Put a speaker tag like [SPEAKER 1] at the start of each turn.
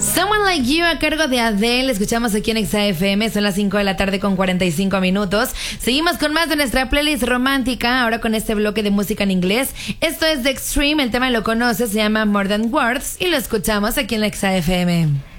[SPEAKER 1] Someone Like You a cargo de Adele. Escuchamos aquí en XAFM. Son las 5 de la tarde con 45 minutos. Seguimos con más de nuestra playlist romántica. Ahora con este bloque de música en inglés. Esto es The Extreme. El tema lo conoces. Se llama More Than Words. Y lo escuchamos aquí en XAFM.